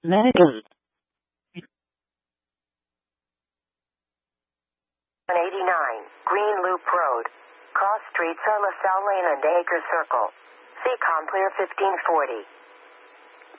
Megan. 189, Green Loop Road. Cross streets are LaSalle Lane and Acre Circle. See Complear 1540.